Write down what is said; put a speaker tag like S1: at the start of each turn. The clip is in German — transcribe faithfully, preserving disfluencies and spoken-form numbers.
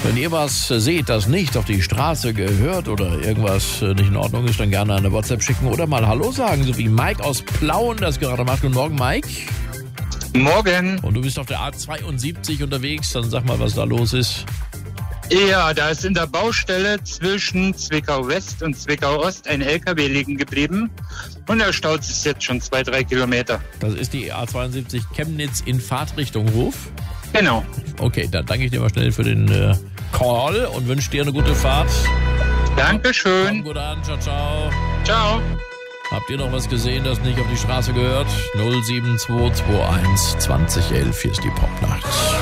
S1: Wenn ihr was seht, das nicht auf die Straße gehört oder irgendwas nicht in Ordnung ist, dann gerne eine WhatsApp schicken oder mal Hallo sagen, so wie Mike aus Plauen das gerade macht. Guten Morgen, Mike.
S2: Morgen.
S1: Und du bist auf der A zweiundsiebzig unterwegs, dann sag mal, was da los ist.
S2: Ja, da ist in der Baustelle zwischen Zwickau West und Zwickau Ost ein L K W liegen geblieben und er staut sich jetzt schon zwei, drei Kilometer.
S1: Das ist die A zweiundsiebzig Chemnitz in Fahrtrichtung Ruf.
S2: Genau.
S1: Okay, dann danke ich dir mal schnell für den äh, Call und wünsche dir eine gute Fahrt.
S2: Dankeschön.
S1: Komm gut an, ciao, ciao.
S2: Ciao.
S1: Habt ihr noch was gesehen, das nicht auf die Straße gehört? null sieben zwei zwei eins zwanzig elf, hier ist die Popnacht.